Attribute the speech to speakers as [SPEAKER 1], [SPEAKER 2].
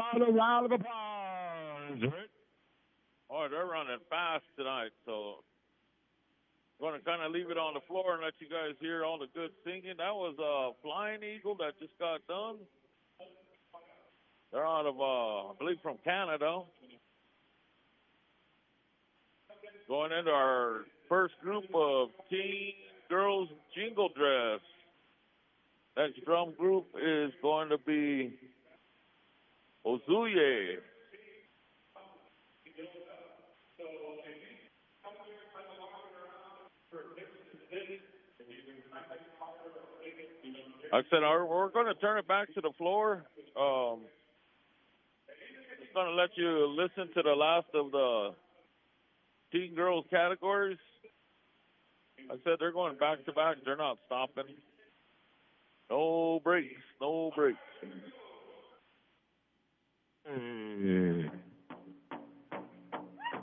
[SPEAKER 1] another round of applause. Rick.
[SPEAKER 2] Oh, they're running fast tonight, so I'm going to kind of leave it on the floor and let you guys hear all the good singing. That was a Flying Eagle that just got done. They're out of, I believe, from Canada. Going into our first group of teen girls jingle dress. Next drum group is going to be Ozuye. Like I said, we're going to turn it back to the floor. Just going to let you listen to the last of the teen girls categories. Like I said, they're going back to back. They're not stopping. No breaks. No breaks.